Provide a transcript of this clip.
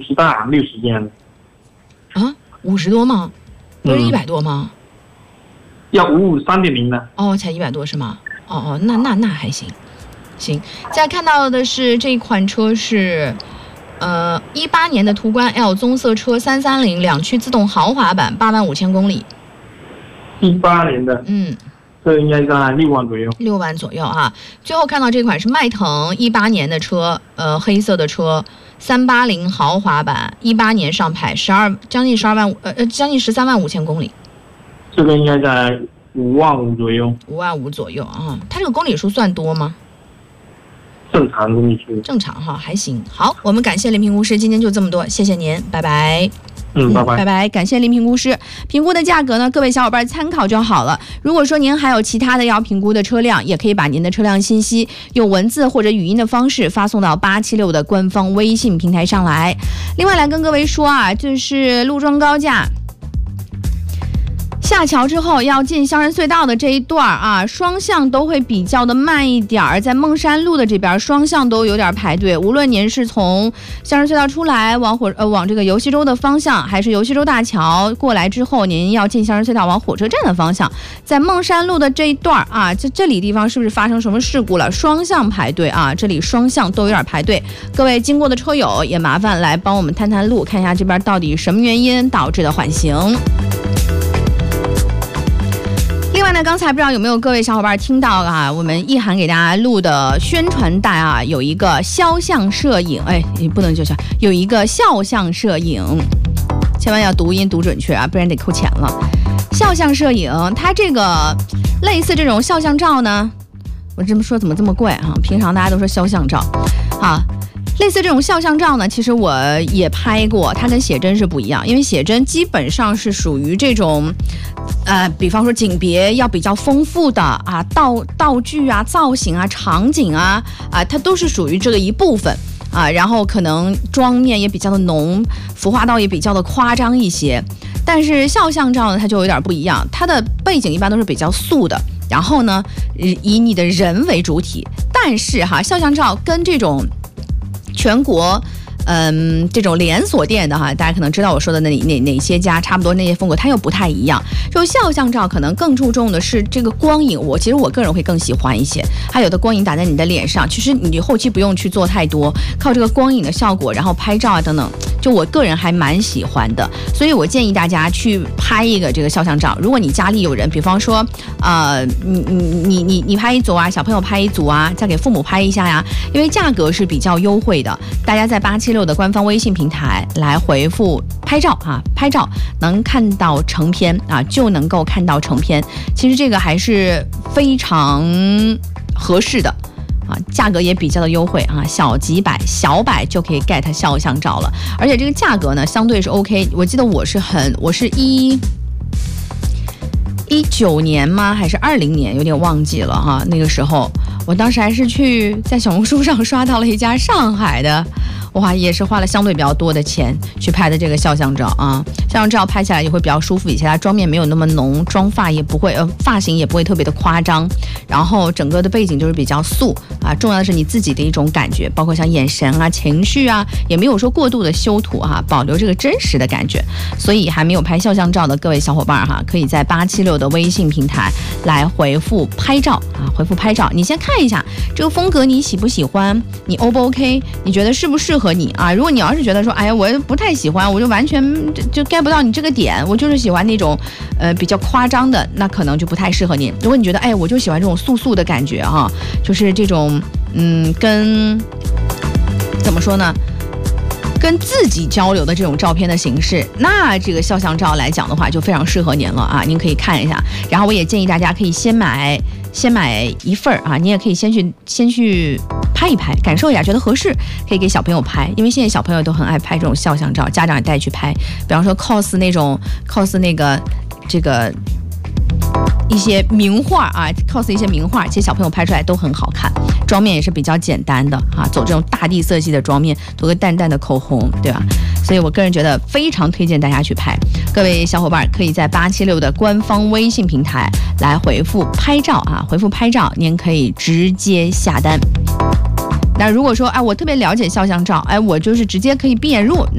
50大60这样的。 啊，50多吗？不是100多吗？ 要55 3.0的。 哦，才100多是吗？哦，那还行。行，再看到的是这一款车是18年的途观 L 棕色车330两驱自动豪华版，85000公里。 18年的。这应该在6万左右。6 万左右哈。最后看到这款是迈腾18年的车，黑色的车380豪华版，18年上牌，将近13万5千公里。 这个应该在5万5左右。 5万5左右啊，它这个公里数算多吗？ 正常公里数。正常哈，还行。好，我们感谢林评估师，今天就这么多，谢谢您，拜拜。 拜拜， 拜拜，感谢林评估师。评估的价格呢，各位小伙伴参考就好了。如果说您还有其他的要评估的车辆，也可以把您的车辆信息用文字或者语音的方式发送到876的官方微信平台上来。另外来跟各位说啊，就是陆庄高架下桥之后要进香山隧道的这一段啊，双向都会比较的慢一点，在孟山路的这边双向都有点排队。无论您是从香山隧道出来往这个游溪洲的方向，还是游溪洲大桥过来之后，您要进香山隧道往火车站的方向，在孟山路的这一段啊，这里地方是不是发生什么事故了？双向排队啊，这里双向都有点排队。各位经过的车友也麻烦来帮我们探探路，看一下这边到底什么原因导致的缓行。另外呢，刚才不知道有没有各位小伙伴听到啊，我们一涵给大家录的宣传带啊，有一个肖像摄影，你不能就是有一个肖像摄影，千万要读音读准确啊，不然得扣钱了。肖像摄影，它这个类似这种肖像照呢，我这么说怎么这么怪啊？平常大家都说肖像照啊。类似这种肖像照呢，其实我也拍过，它跟写真是不一样，因为写真基本上是属于这种，比方说景别要比较丰富的啊，道具啊、造型啊、场景啊，它都是属于这个一部分啊，然后可能妆面也比较的浓，服化道也比较的夸张一些。但是肖像照呢，它就有点不一样，它的背景一般都是比较素的，然后呢，以你的人为主体。但是哈，肖像照跟这种全国这种连锁店的哈，大家可能知道我说的哪些家，差不多那些风格，它又不太一样。就肖像照可能更注重的是这个光影，其实我个人会更喜欢一些。还有的光影打在你的脸上，其实你后期不用去做太多，靠这个光影的效果，然后拍照啊等等，就我个人还蛮喜欢的。所以我建议大家去拍一个这个肖像照。如果你家里有人，比方说你拍一组啊，小朋友拍一组啊，再给父母拍一下呀，因为价格是比较优惠的。大家在876的官方微信平台来回复拍照啊，拍照能看到成片啊，就能够看到成片。其实这个还是非常合适的啊，价格也比较的优惠啊，小几百小百就可以 get 肖像照了。而且这个价格呢，相对是 OK。我记得我是19年吗？还是20年？有点忘记了哈。那个时候，我当时还是在小红书上刷到了一家上海的，哇，也是花了相对比较多的钱去拍的这个肖像照啊。肖像照拍起来也会比较舒服一些，它妆面没有那么浓，妆发也不会，发型也不会特别的夸张，然后整个的背景就是比较素啊。重要的是你自己的一种感觉，包括像眼神啊、情绪啊，也没有说过度的修图哈，保留这个真实的感觉。所以还没有拍肖像照的各位小伙伴哈，可以在876的微信平台来回复拍照啊，回复拍照。你先看一下这个风格你喜不喜欢，你 O 不 OK， 你觉得适不适合你啊？如果你要是觉得说，哎呀，我不太喜欢，我就完全就 get 不到你这个点，我就是喜欢那种比较夸张的，那可能就不太适合你。如果你觉得，哎，我就喜欢这种素的感觉哈，就是这种跟怎么说呢？跟自己交流的这种照片的形式，那这个肖像照来讲的话，就非常适合您了啊！您可以看一下，然后我也建议大家可以先买一份啊，你也可以先去拍一拍，感受一下，觉得合适可以给小朋友拍，因为现在小朋友都很爱拍这种肖像照，家长也带去拍，比方说 cos 那个这个一些名画啊 ，cos 一些名画，其实小朋友拍出来都很好看，妆面也是比较简单的啊，走这种大地色系的妆面，涂个淡淡的口红，对吧？所以我个人觉得非常推荐大家去拍。各位小伙伴可以在876的官方微信平台来回复拍照啊，回复拍照，您可以直接下单。那如果说，哎，我特别了解肖像照，哎，我就是直接可以变入，